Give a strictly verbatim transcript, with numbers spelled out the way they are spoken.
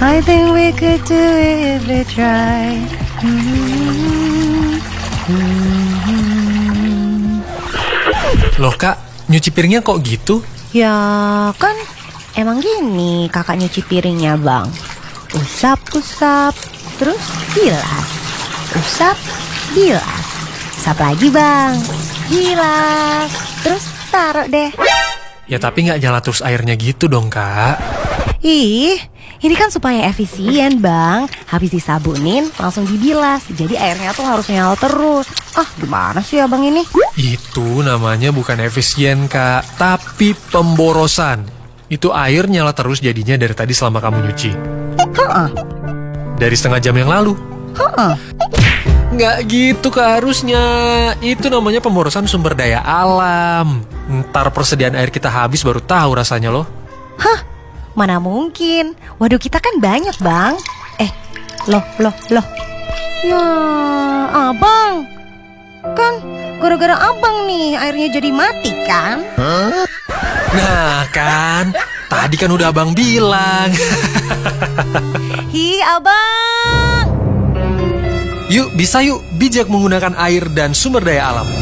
I think we could do it if we try. Hmm. Hmm. Loh kak, nyuci piringnya kok gitu? Ya kan emang gini kakak nyuci piringnya bang. Usap-usap, terus bilas. Usap, bilas. Usap lagi bang, bilas. Terus taruh deh. Ya tapi gak nyala terus airnya gitu dong kak. Ih, ini kan supaya efisien bang. Habis disabunin langsung dibilas. Jadi airnya tuh harus nyala terus. Ah gimana sih abang ini? Itu namanya bukan efisien kak, tapi pemborosan. Itu air nyala terus jadinya dari tadi selama kamu nyuci. Heeh. Dari setengah jam yang lalu. Heeh. Nggak gitu kak harusnya. Itu namanya pemborosan sumber daya alam. Ntar persediaan air kita habis baru tahu rasanya loh. Hah? Mana mungkin? Waduh kita kan banyak bang. Eh, loh, loh, loh. Ya, abang. Kan gara-gara abang nih airnya jadi mati kan? Huh? Nah kan, tadi kan udah abang bilang. Hi abang. Yuk bisa yuk bijak menggunakan air dan sumber daya alam.